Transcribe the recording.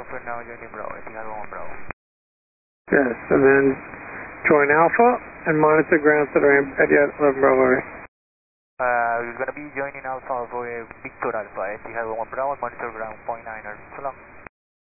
Alpha for now, joining Bravo, Etihad 1 Bravo. Yes, and then join Alpha and monitor ground to the ramp at Etihad 11 Bravo. We're going to be joining Alpha for Victor Alpha, Etihad 1 Bravo, monitor ground .9er. So long.